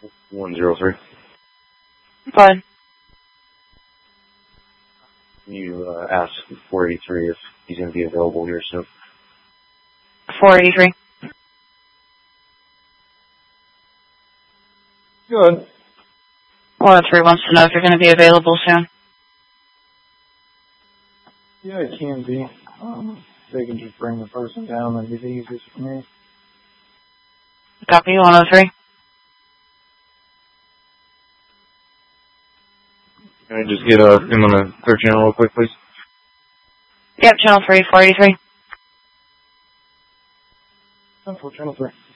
103. Go ahead. You asked 483 if he's going to be available here soon. 483. Good. 103 wants to know if you're going to be available soon. Yeah, it can be. They can just bring the person down and it'd be the easiest for me. Copy, 103. Can I just get him on a clear channel real quick, please? Yep, channel 3, 483. Channel 3.